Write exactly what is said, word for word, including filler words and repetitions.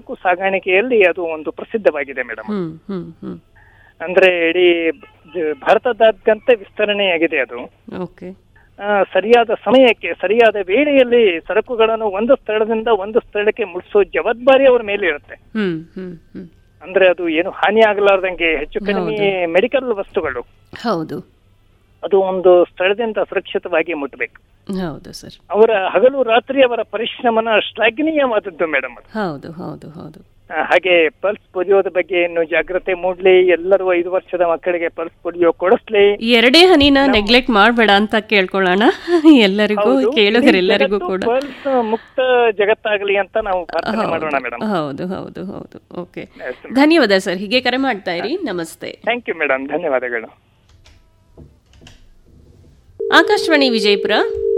ಸರಕು ಸಾಗಾಣಿಕೆಯಲ್ಲಿ ಅದು ಒಂದು ಪ್ರಸಿದ್ಧವಾಗಿದೆ ಮೇಡಮ್. ಹ್ಮ್ ಹ್ಮ್ ಹ್ಮ್ ಅಂದ್ರೆ ಇಡೀ ಜ- ಭಾರತದಾದ್ಯಂತ ವಿಸ್ತರಣೆಯಾಗಿದೆ ಅದು. ಓಕೆ. ಆ, ಸರಿಯಾದ ಸಮಯಕ್ಕೆ ಸರಿಯಾದ ವೇಳೆಯಲ್ಲಿ ಸರಕುಗಳನ್ನು ಒಂದು ಸ್ಥಳದಿಂದ ಒಂದು ಸ್ಥಳಕ್ಕೆ ಮುಟ್ಟಿಸೋ ಜವಾಬ್ದಾರಿ ಅವರ ಮೇಲೆ ಇರುತ್ತೆ. ಹ್ಮ್ ಹ್ಮ್ ಹ್ಮ್ ಅಂದ್ರೆ ಅದು ಏನು ಹಾನಿ ಆಗಲಾರ್ದಂಗೆ ಹೆಚ್ಚು ಕಡಿಮೆ ಮೆಡಿಕಲ್ ವಸ್ತುಗಳು ಹೌದು ಅದು ಒಂದು ಸ್ಥಳದಿಂದ ಸುರಕ್ಷಿತವಾಗಿ ಮುಟ್ಟಬೇಕು. ಹೌದು ಸರ್. ಅವರ ಹಗಲು ರಾತ್ರಿ ಅವರ ಪರಿಶ್ರಮನ ಶ್ಲಾಘನೀಯವಾದದ್ದು ಮೇಡಮ್. ಹೌದು ಹೌದು ಹೌದು. ಆ, ಹಾಗೆ ಪಲ್ಸ್ ಪೋಲಿಯೋದ ಬಗ್ಗೆ ಇನ್ನು ಜಾಗ್ರತೆ ಮೂಡ್ಲಿ, ಎಲ್ಲರೂ ಐದು ವರ್ಷದ ಮಕ್ಕಳಿಗೆ ಪಲ್ಸ್ ಪೋಲಿಯೋ ಕೊಡಿಸ್ಲಿ. ಎರಡೇ ಹನಿನ ನೆಗ್ಲೆಕ್ಟ್ ಮಾಡಬೇಡ ಅಂತ ಕೇಳ್ಕೊಳ್ಳೋಣ ಎಲ್ಲರಿಗೂ, ಕೇಳುಗರೆಲ್ಲರಿಗೂ ಕೂಡ. ಪಲ್ಸ್ ಮುಕ್ತ ಜಗತ್ತಾಗಲಿ ಅಂತ ನಾವು ಪ್ರಾರ್ಥನೆ ಮಾಡೋಣ ಮೇಡಮ್. ಹೌದು ಹೌದು ಹೌದು. ಓಕೆ, ಧನ್ಯವಾದ ಸರ್. ಹೀಗೆ ಕರೆ ಮಾಡ್ತಾ ಇರಿ. ನಮಸ್ತೆ. ಥ್ಯಾಂಕ್ ಯು ಮೇಡಮ್, ಧನ್ಯವಾದಗಳು. ಆಕಾಶವಾಣಿ ವಿಜಯಪುರ.